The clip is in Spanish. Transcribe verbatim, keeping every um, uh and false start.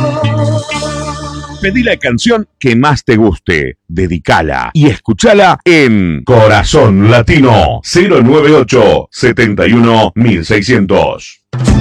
Pedí la canción que más te guste, dedicala y escuchala en Corazón Latino cero nueve ocho, setenta y uno, mil seiscientos.